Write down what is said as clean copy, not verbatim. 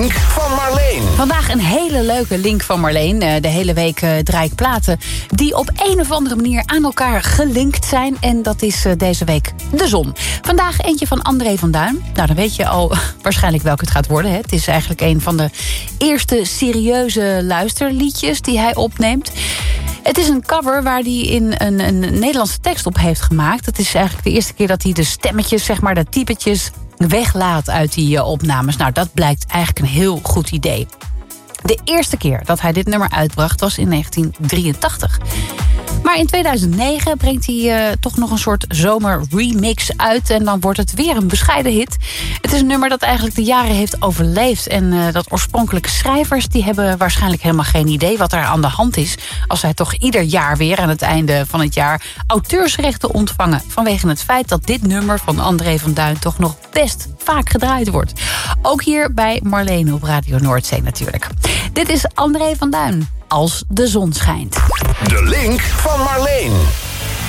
link van Marleen. Vandaag een hele leuke link van Marleen. De hele week draai ik platen die op een of andere manier aan elkaar gelinkt zijn. En dat is deze week de zon. Vandaag eentje van André van Duin. Nou, dan weet je al waarschijnlijk welke het gaat worden. Hè? Het is eigenlijk een van de eerste serieuze luisterliedjes die hij opneemt. Het is een cover waar hij in een Nederlandse tekst op heeft gemaakt. Het is eigenlijk de eerste keer dat hij de stemmetjes, zeg maar, de typetjes weglaat uit die opnames. Nou, dat blijkt eigenlijk een heel goed idee. De eerste keer dat hij dit nummer uitbracht was in 1983. Maar in 2009 brengt hij toch nog een soort zomerremix uit. En dan wordt het weer een bescheiden hit. Het is een nummer dat eigenlijk de jaren heeft overleefd. En dat oorspronkelijke schrijvers die hebben waarschijnlijk helemaal geen idee wat er aan de hand is. Als zij toch ieder jaar weer aan het einde van het jaar auteursrechten ontvangen. Vanwege het feit dat dit nummer van André van Duin toch nog best vaak gedraaid wordt. Ook hier bij Marleen op Radio Noordzee natuurlijk. Dit is André van Duin. Als de zon schijnt. De link van Marleen.